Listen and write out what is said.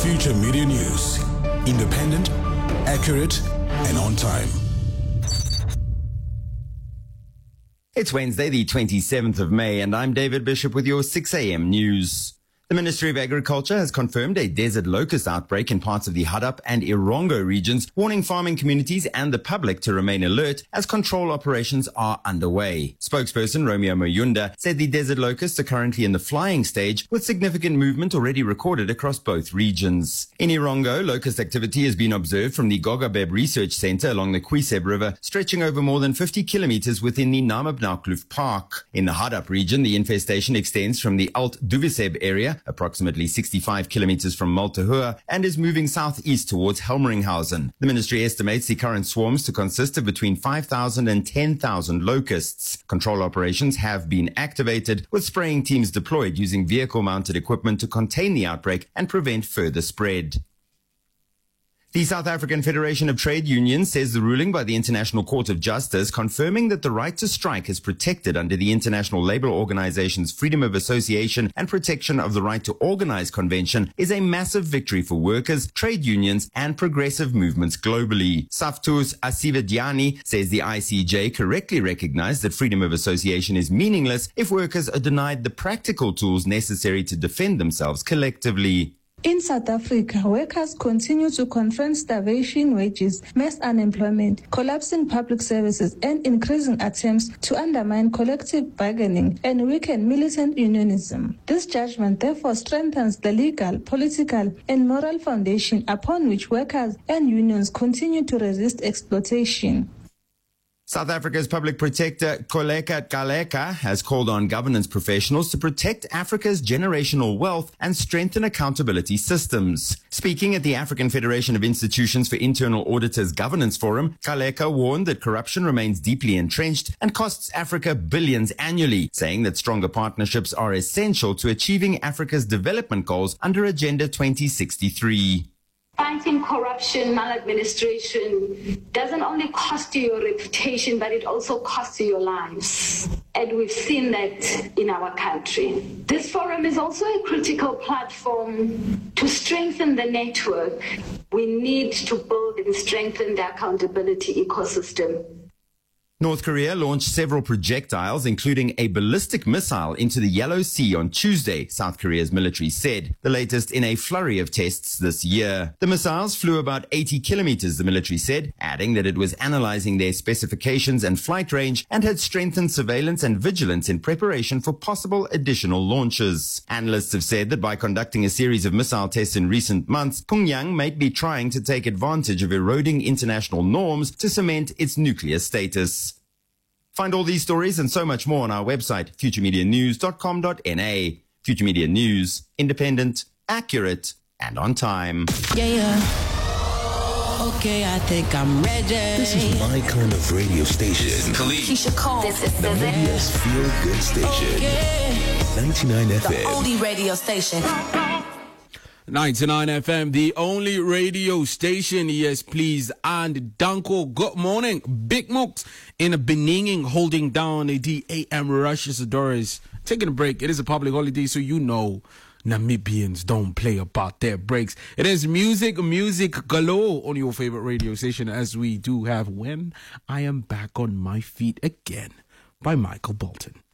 Future Media News. Independent, accurate, and on time. It's Wednesday, the 27th of May, and I'm David Bishop with your 6 a.m. news. The Ministry of Agriculture has confirmed a desert locust outbreak in parts of the Hadap and Irongo regions, warning farming communities and the public to remain alert as control operations are underway. Spokesperson Romeo Mayunda said the desert locusts are currently in the flying stage, with significant movement already recorded across both regions. In Irongo, locust activity has been observed from the Gogabeb Research Center along the Kwiseb River, stretching over more than 50 kilometers within the Namibnakloof Park. In the Hadap region, the infestation extends from the Alt Duviseb area, approximately 65 kilometers from Maltahua, and is moving southeast towards Helmeringhausen. The ministry estimates the current swarms to consist of between 5,000 and 10,000 locusts. Control operations have been activated, with spraying teams deployed using vehicle-mounted equipment to contain the outbreak and prevent further spread. The South African Federation of Trade Unions says the ruling by the International Court of Justice confirming that the right to strike is protected under the International Labour Organization's Freedom of Association and Protection of the Right to Organize Convention is a massive victory for workers, trade unions, and progressive movements globally. Saftus Asividyani says the ICJ correctly recognized that freedom of association is meaningless if workers are denied the practical tools necessary to defend themselves collectively. In South Africa, workers continue to confront starvation wages, mass unemployment, collapsing public services, and increasing attempts to undermine collective bargaining and weaken militant unionism. This judgment therefore strengthens the legal, political, and moral foundation upon which workers and unions continue to resist exploitation. South Africa's public protector, Kholeka Kaleka, has called on governance professionals to protect Africa's generational wealth and strengthen accountability systems. Speaking at the African Federation of Institutions for Internal Auditors Governance Forum, Kaleka warned that corruption remains deeply entrenched and costs Africa billions annually, saying that stronger partnerships are essential to achieving Africa's development goals under Agenda 2063. Fighting corruption, maladministration doesn't only cost you your reputation, but it also costs you your lives. And we've seen that in our country. This forum is also a critical platform to strengthen the network. We need to build and strengthen the accountability ecosystem. North Korea launched several projectiles, including a ballistic missile, into the Yellow Sea on Tuesday, South Korea's military said, the latest in a flurry of tests this year. The missiles flew about 80 kilometers, the military said, adding that it was analyzing their specifications and flight range and had strengthened surveillance and vigilance in preparation for possible additional launches. Analysts have said that by conducting a series of missile tests in recent months, Pyongyang might be trying to take advantage of eroding international norms to cement its nuclear status. Find all these stories and so much more on our website, futuremedianews.com.na. Future Media News, independent, accurate, and on time. Yeah. Okay, I think I'm ready. This is my kind of radio station. Keisha Cole. This is the best feel-good station. Okay. 99 FM. The only radio station. 99 FM, the only radio station. Yes, please. And Danko, good morning. Big Mooks in a Beninging holding down the AM Rushes Doris. Taking a break. It is a public holiday, so you know Namibians don't play about their breaks. It is music galore on your favorite radio station, as we do have When I Am Back on My Feet Again by Michael Bolton.